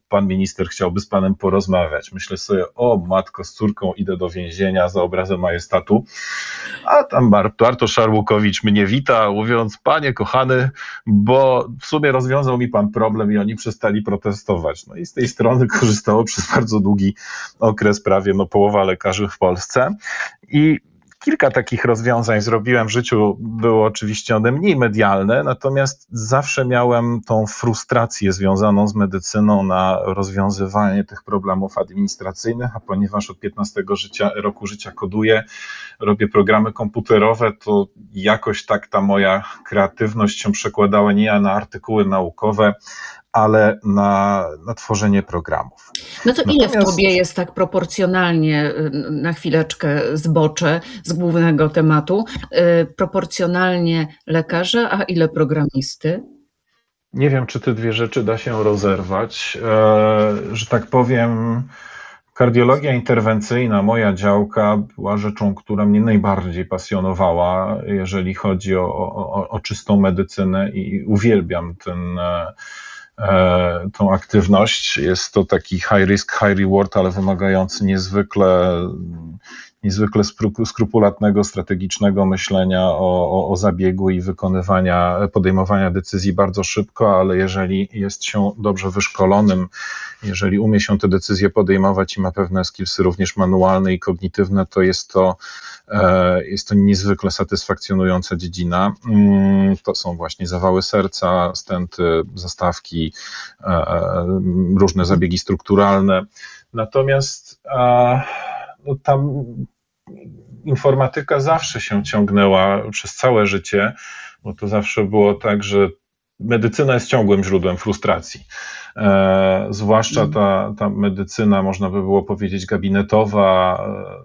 pan minister chciałby z panem porozmawiać. Myślę sobie, o matko, z córką idę do więzienia za obrazem majestatu, a tam Bartosz Arłukowicz mnie wita, mówiąc, panie kochany, bo w sumie rozwiązał mi pan problem i oni przestali protestować. No i z tej strony korzystało przez bardzo długi okres prawie połowa lekarzy w Polsce i kilka takich rozwiązań zrobiłem w życiu, było oczywiście one mniej medialne, natomiast zawsze miałem tą frustrację związaną z medycyną na rozwiązywanie tych problemów administracyjnych, a ponieważ od 15 roku życia koduję, robię programy komputerowe, to jakoś tak ta moja kreatywność się przekładała nie na artykuły naukowe, ale na tworzenie programów. No to ile w tobie jest tak proporcjonalnie, na chwileczkę zboczę z głównego tematu, proporcjonalnie lekarza, a ile programisty? Nie wiem, czy te dwie rzeczy da się rozerwać. Że tak powiem, kardiologia interwencyjna, moja działka, była rzeczą, która mnie najbardziej pasjonowała, jeżeli chodzi o czystą medycynę i uwielbiam tą aktywność. Jest to taki high risk, high reward, ale wymagający niezwykle skrupulatnego, strategicznego myślenia o zabiegu i podejmowania decyzji bardzo szybko, ale jeżeli jest się dobrze wyszkolonym, jeżeli umie się te decyzje podejmować i ma pewne skillsy również manualne i kognitywne, to jest to niezwykle satysfakcjonująca dziedzina. To są właśnie zawały serca, stenty, zastawki, różne zabiegi strukturalne. Natomiast tam informatyka zawsze się ciągnęła przez całe życie, bo to zawsze było tak, że medycyna jest ciągłym źródłem frustracji. Zwłaszcza ta medycyna, można by było powiedzieć, gabinetowa,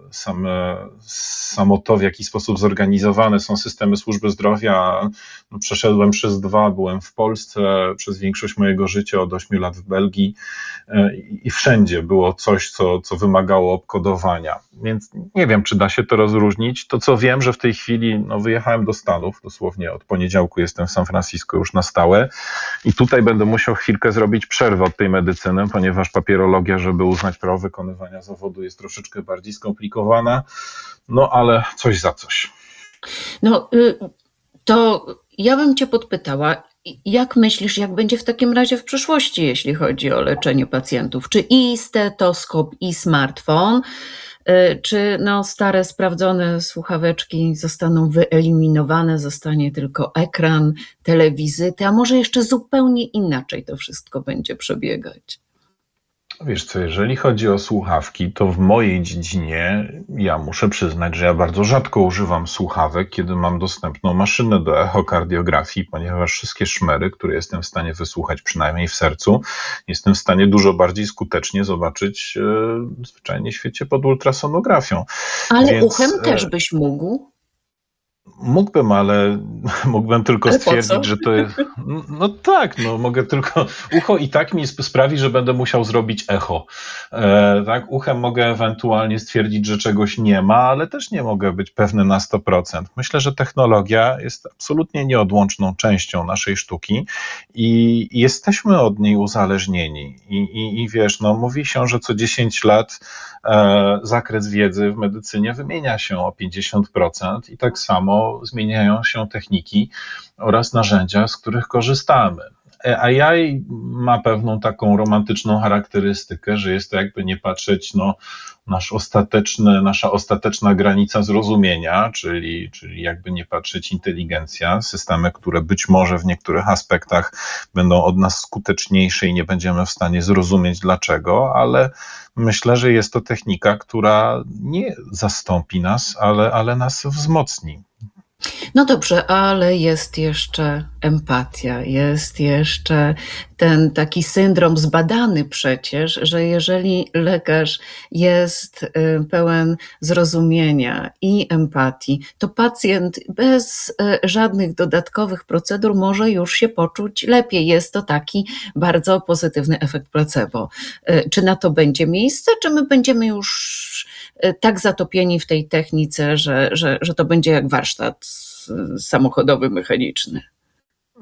samo to, w jaki sposób zorganizowane są systemy służby zdrowia. Przeszedłem przez 2, byłem w Polsce przez większość mojego życia, od 8 lat w Belgii i wszędzie było coś, co wymagało obkodowania. Więc nie wiem, czy da się to rozróżnić. To, co wiem, że w tej chwili wyjechałem do Stanów, dosłownie od poniedziałku jestem w San Francisco już na stałe i tutaj będę musiał chwilkę zrobić przerwę od tej medycyny, ponieważ papierologia, żeby uznać prawo wykonywania zawodu, jest troszeczkę bardziej skomplikowana, ale coś za coś. To ja bym cię podpytała, jak myślisz, jak będzie w takim razie w przyszłości, jeśli chodzi o leczenie pacjentów? Czy i stetoskop, i smartfon, czy stare, sprawdzone słuchaweczki zostaną wyeliminowane, zostanie tylko ekran, telewizyty, a może jeszcze zupełnie inaczej to wszystko będzie przebiegać? Wiesz co, jeżeli chodzi o słuchawki, to w mojej dziedzinie ja muszę przyznać, że ja bardzo rzadko używam słuchawek, kiedy mam dostępną maszynę do echokardiografii, ponieważ wszystkie szmery, które jestem w stanie wysłuchać, przynajmniej w sercu, jestem w stanie dużo bardziej skutecznie zobaczyć zwyczajnie w świecie pod ultrasonografią. Ale uchem też byś mógł? Mógłbym, ale mógłbym tylko stwierdzić, że to jest... mogę tylko... Ucho i tak mi sprawi, że będę musiał zrobić echo. Tak, uchem mogę ewentualnie stwierdzić, że czegoś nie ma, ale też nie mogę być pewny na 100%. Myślę, że technologia jest absolutnie nieodłączną częścią naszej sztuki i jesteśmy od niej uzależnieni. I wiesz, mówi się, że co 10 lat zakres wiedzy w medycynie wymienia się o 50% i tak samo zmieniają się techniki oraz narzędzia, z których korzystamy. AI ma pewną taką romantyczną charakterystykę, że jest to, jakby nie patrzeć, nasza ostateczna granica zrozumienia, czyli jakby nie patrzeć inteligencja, systemy, które być może w niektórych aspektach będą od nas skuteczniejsze i nie będziemy w stanie zrozumieć dlaczego, ale myślę, że jest to technika, która nie zastąpi nas, ale nas wzmocni. No dobrze, ale jest jeszcze empatia, jest jeszcze ten taki syndrom zbadany przecież, że jeżeli lekarz jest pełen zrozumienia i empatii, to pacjent bez żadnych dodatkowych procedur może już się poczuć lepiej. Jest to taki bardzo pozytywny efekt placebo. Czy na to będzie miejsce, czy my będziemy już tak zatopieni w tej technice, że to będzie jak warsztat samochodowy, mechaniczny?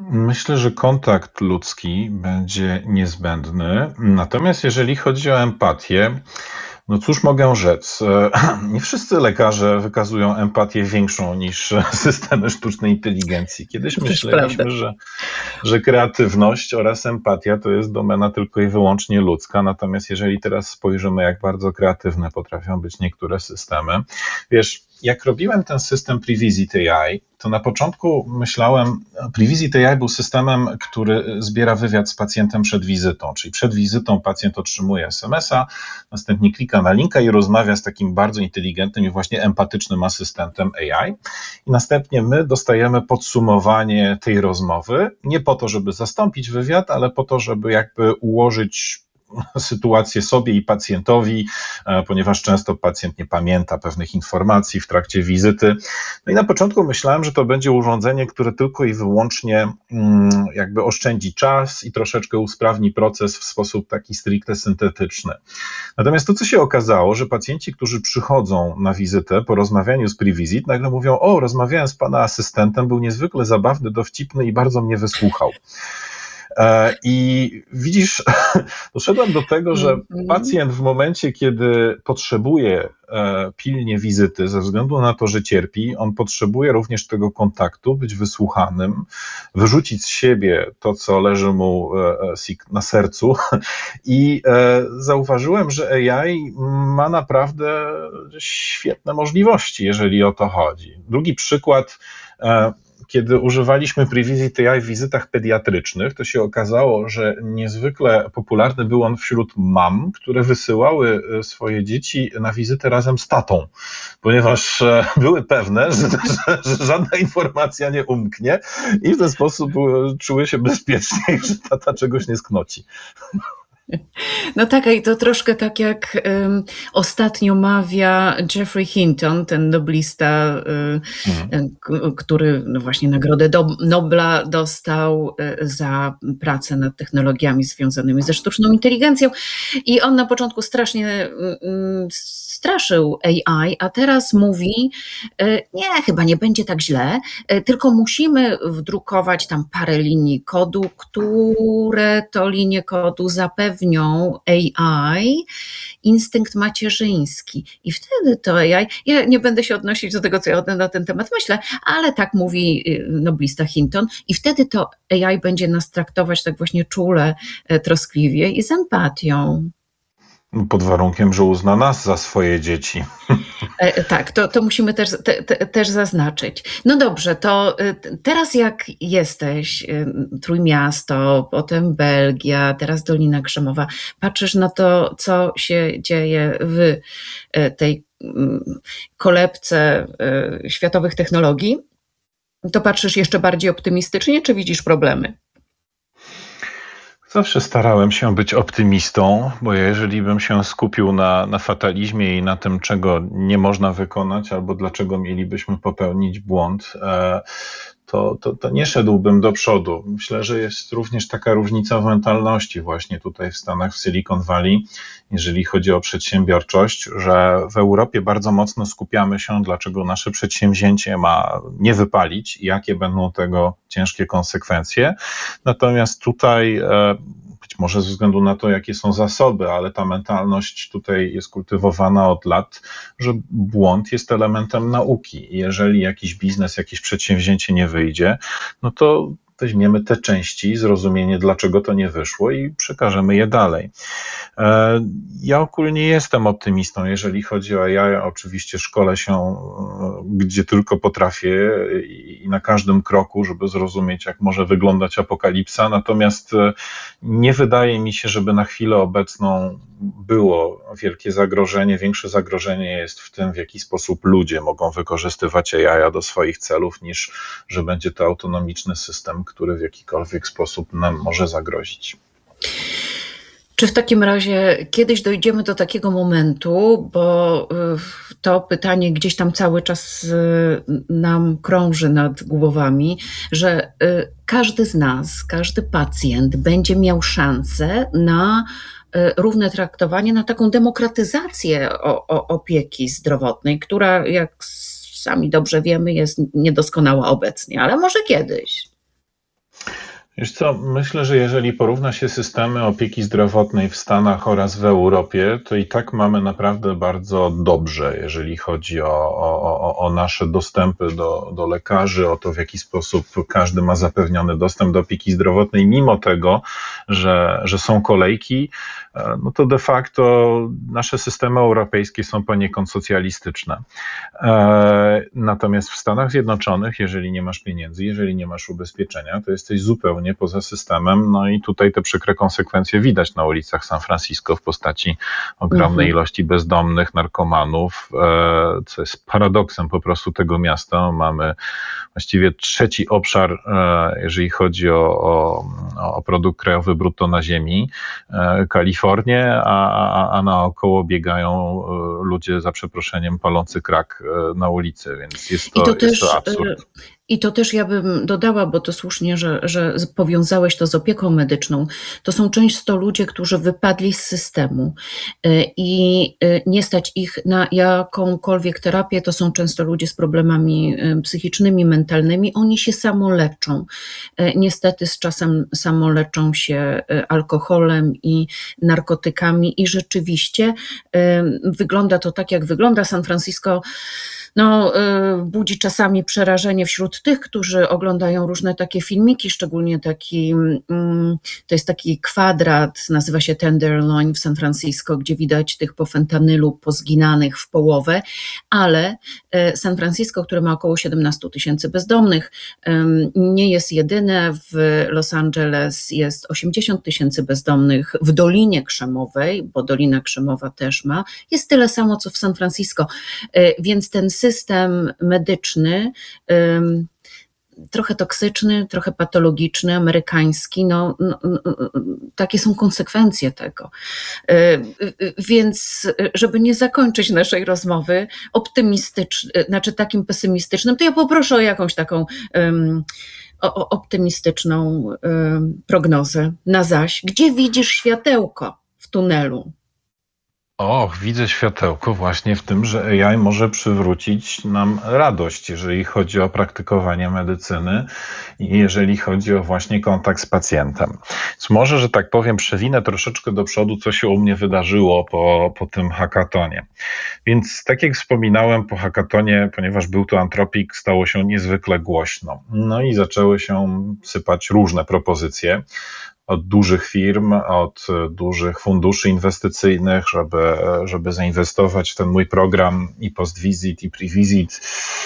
Myślę, że kontakt ludzki będzie niezbędny. Natomiast jeżeli chodzi o empatię, no cóż mogę rzec? Nie wszyscy lekarze wykazują empatię większą niż systemy sztucznej inteligencji. Kiedyś To też prawda. myśleliśmy, że kreatywność oraz empatia to jest domena tylko i wyłącznie ludzka. Natomiast jeżeli teraz spojrzymy, jak bardzo kreatywne potrafią być niektóre systemy, wiesz, jak robiłem ten system Previsit AI, to na początku myślałem, Previsit AI był systemem, który zbiera wywiad z pacjentem przed wizytą, czyli przed wizytą pacjent otrzymuje SMS-a, następnie klika na linka i rozmawia z takim bardzo inteligentnym i właśnie empatycznym asystentem AI. I następnie my dostajemy podsumowanie tej rozmowy, nie po to, żeby zastąpić wywiad, ale po to, żeby jakby ułożyć sytuację sobie i pacjentowi, ponieważ często pacjent nie pamięta pewnych informacji w trakcie wizyty. No i na początku myślałem, że to będzie urządzenie, które tylko i wyłącznie jakby oszczędzi czas i troszeczkę usprawni proces w sposób taki stricte syntetyczny. Natomiast to, co się okazało, że pacjenci, którzy przychodzą na wizytę po rozmawianiu z Previsit, nagle mówią: o, rozmawiałem z pana asystentem, był niezwykle zabawny, dowcipny i bardzo mnie wysłuchał. I widzisz, doszedłem do tego, że pacjent w momencie, kiedy potrzebuje pilnie wizyty, ze względu na to, że cierpi, on potrzebuje również tego kontaktu, być wysłuchanym, wyrzucić z siebie to, co leży mu na sercu. I zauważyłem, że AI ma naprawdę świetne możliwości, jeżeli o to chodzi. Drugi przykład. Kiedy używaliśmy Previsit AI w wizytach pediatrycznych, to się okazało, że niezwykle popularny był on wśród mam, które wysyłały swoje dzieci na wizytę razem z tatą, ponieważ były pewne, że żadna informacja nie umknie i w ten sposób czuły się bezpieczniej, że tata czegoś nie sknoci. No tak, i to troszkę tak jak ostatnio mawia Geoffrey Hinton, ten noblista, który no właśnie Nagrodę Nobla dostał za pracę nad technologiami związanymi ze sztuczną inteligencją. I on na początku strasznie straszył AI, a teraz mówi: nie, chyba nie będzie tak źle, tylko musimy wdrukować tam parę linii kodu, które to linie kodu zapewnią AI instynkt macierzyński. I wtedy to AI, ja nie będę się odnosić do tego, co ja na ten temat myślę, ale tak mówi noblista Hinton, i wtedy to AI będzie nas traktować tak właśnie czule, troskliwie i z empatią. Pod warunkiem, że uzna nas za swoje dzieci. Tak, to musimy też zaznaczyć. No dobrze, to teraz jak jesteś, Trójmiasto, potem Belgia, teraz Dolina Krzemowa, patrzysz na to, co się dzieje w tej kolebce światowych technologii, to patrzysz jeszcze bardziej optymistycznie, czy widzisz problemy? Zawsze starałem się być optymistą, bo jeżeli bym się skupił na fatalizmie i na tym, czego nie można wykonać, albo dlaczego mielibyśmy popełnić błąd, to nie szedłbym do przodu. Myślę, że jest również taka różnica w mentalności właśnie tutaj w Stanach, w Silicon Valley, jeżeli chodzi o przedsiębiorczość, że w Europie bardzo mocno skupiamy się, dlaczego nasze przedsięwzięcie ma nie wypalić i jakie będą tego ciężkie konsekwencje. Natomiast tutaj być może ze względu na to, jakie są zasoby, ale ta mentalność tutaj jest kultywowana od lat, że błąd jest elementem nauki. Jeżeli jakiś biznes, jakieś przedsięwzięcie nie wyjdzie, no to weźmiemy te części, zrozumienie, dlaczego to nie wyszło i przekażemy je dalej. Ja ogólnie jestem optymistą, jeżeli chodzi o AI. Oczywiście szkolę się, gdzie tylko potrafię i na każdym kroku, żeby zrozumieć, jak może wyglądać apokalipsa. Natomiast nie wydaje mi się, żeby na chwilę obecną było wielkie zagrożenie. Większe zagrożenie jest w tym, w jaki sposób ludzie mogą wykorzystywać AI do swoich celów, niż że będzie to autonomiczny system, który w jakikolwiek sposób nam może zagrozić. Czy w takim razie kiedyś dojdziemy do takiego momentu, bo to pytanie gdzieś tam cały czas nam krąży nad głowami, że każdy z nas, każdy pacjent będzie miał szansę na równe traktowanie, na taką demokratyzację opieki zdrowotnej, która, jak sami dobrze wiemy, jest niedoskonała obecnie, ale może kiedyś. Wiesz co, myślę, że jeżeli porówna się systemy opieki zdrowotnej w Stanach oraz w Europie, to i tak mamy naprawdę bardzo dobrze, jeżeli chodzi o nasze dostępy do lekarzy, o to, w jaki sposób każdy ma zapewniony dostęp do opieki zdrowotnej, mimo tego, że są kolejki, no to de facto nasze systemy europejskie są poniekąd socjalistyczne. Natomiast w Stanach Zjednoczonych, jeżeli nie masz pieniędzy, jeżeli nie masz ubezpieczenia, to jesteś zupełnie poza systemem. No i tutaj te przykre konsekwencje widać na ulicach San Francisco w postaci ogromnej Mhm. ilości bezdomnych, narkomanów, co jest paradoksem po prostu tego miasta. Mamy właściwie trzeci obszar, jeżeli chodzi o produkt krajowy brutto na ziemi, Kalifornię, a naokoło biegają ludzie, za przeproszeniem, palący crack na ulicy, więc jest I to jest to też, absurd. i to też ja bym dodała, bo to słusznie, że powiązałeś to z opieką medyczną. To są często ludzie, którzy wypadli z systemu i nie stać ich na jakąkolwiek terapię. To są często ludzie z problemami psychicznymi, mentalnymi. Oni się samoleczą. Niestety z czasem samoleczą się alkoholem i narkotykami i rzeczywiście wygląda to tak, jak wygląda. San Francisco no, budzi czasami przerażenie wśród tych, którzy oglądają różne takie filmiki, szczególnie to jest taki kwadrat, nazywa się Tenderloin w San Francisco, gdzie widać tych po fentanylu pozginanych w połowę, ale San Francisco, które ma około 17 tysięcy bezdomnych, nie jest jedyne. W Los Angeles jest 80 tysięcy bezdomnych, w Dolinie Krzemowej, bo Dolina Krzemowa też ma, jest tyle samo co w San Francisco, więc ten system medyczny, trochę toksyczny, trochę patologiczny, amerykański, takie są konsekwencje tego. Więc żeby nie zakończyć naszej rozmowy znaczy takim pesymistycznym, to ja poproszę o jakąś taką optymistyczną prognozę na zaś. Gdzie widzisz światełko w tunelu? Och, widzę światełko właśnie w tym, że AI może przywrócić nam radość, jeżeli chodzi o praktykowanie medycyny i jeżeli chodzi o właśnie kontakt z pacjentem. Więc może, że tak powiem, przewinę troszeczkę do przodu, co się u mnie wydarzyło po tym hackatonie. Więc tak jak wspominałem, po hackatonie, ponieważ był to Anthropic, stało się niezwykle głośno. No i zaczęły się sypać różne propozycje od dużych firm, od dużych funduszy inwestycyjnych, żeby zainwestować w ten mój program i post-visit, i pre-visit.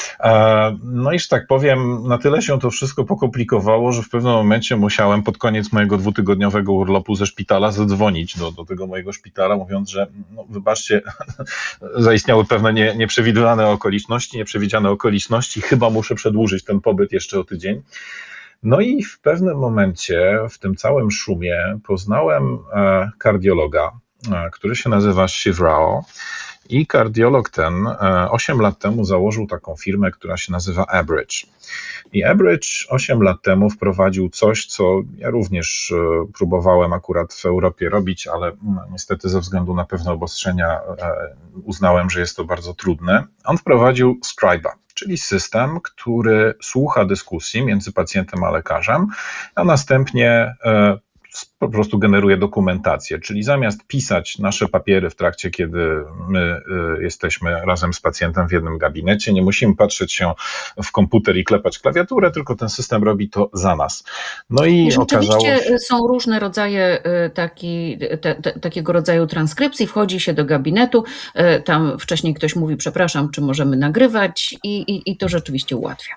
No i, że tak powiem, na tyle się to wszystko pokomplikowało, że w pewnym momencie musiałem pod koniec mojego 2-tygodniowego urlopu ze szpitala zadzwonić do tego mojego szpitala, mówiąc, że no, wybaczcie, zaistniały pewne nieprzewidziane okoliczności, chyba muszę przedłużyć ten pobyt jeszcze o tydzień. No i w pewnym momencie, w tym całym szumie, poznałem kardiologa, który się nazywa Shiv Rao. I kardiolog ten 8 lat temu założył taką firmę, która się nazywa Abridge. I Abridge 8 lat temu wprowadził coś, co ja również próbowałem akurat w Europie robić, ale niestety ze względu na pewne obostrzenia uznałem, że jest to bardzo trudne. On wprowadził Scriba, czyli system, który słucha dyskusji między pacjentem a lekarzem, a następnie po prostu generuje dokumentację, czyli zamiast pisać nasze papiery w trakcie, kiedy my jesteśmy razem z pacjentem w jednym gabinecie, nie musimy patrzeć się w komputer i klepać klawiaturę, tylko ten system robi to za nas. No I i okazało się... rzeczywiście są różne rodzaje takiego rodzaju transkrypcji. Wchodzi się do gabinetu, tam wcześniej ktoś mówi, przepraszam, czy możemy nagrywać i to rzeczywiście ułatwia.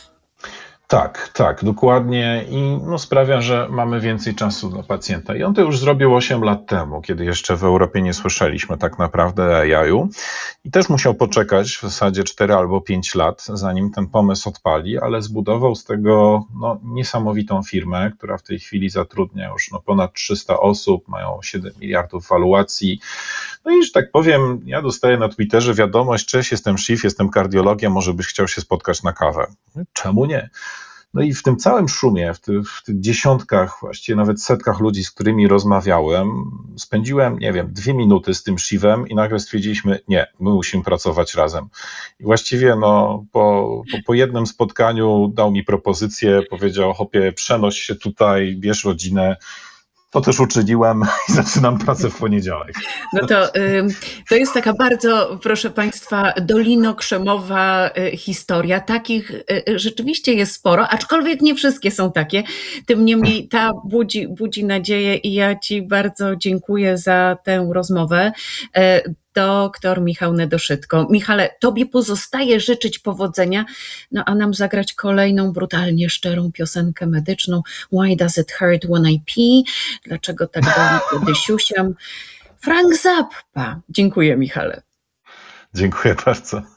Tak, dokładnie i no, sprawia, że mamy więcej czasu dla pacjenta. I on to już zrobił 8 lat temu, kiedy jeszcze w Europie nie słyszeliśmy tak naprawdę AI-u i też musiał poczekać w zasadzie 4 albo 5 lat, zanim ten pomysł odpali, ale zbudował z tego no, niesamowitą firmę, która w tej chwili zatrudnia już ponad 300 osób, mają 7 miliardów waluacji. No i, że tak powiem, ja dostaję na Twitterze wiadomość: cześć, jestem Shiv, jestem kardiologiem, może byś chciał się spotkać na kawę. Czemu nie? No i w tym całym szumie, w tych dziesiątkach, właściwie nawet setkach ludzi, z którymi rozmawiałem, spędziłem, nie wiem, 2 minuty z tym Shivem i nagle stwierdziliśmy, nie, my musimy pracować razem. I właściwie po jednym spotkaniu dał mi propozycję, powiedział, chłopie, przenoś się tutaj, bierz rodzinę. To też uczyniłem i zaczynam pracę w poniedziałek. No to jest taka bardzo, proszę Państwa, dolinokrzemowa historia. Takich rzeczywiście jest sporo, aczkolwiek nie wszystkie są takie. Tym niemniej ta budzi nadzieję i ja Ci bardzo dziękuję za tę rozmowę. Doktor Michał Nedoszytko. Michale, Tobie pozostaje życzyć powodzenia, no a nam zagrać kolejną brutalnie szczerą piosenkę medyczną. Why does it hurt when I pee? Dlaczego tak boli, kiedy siusiam? Frank Zappa. Dziękuję, Michale. Dziękuję bardzo.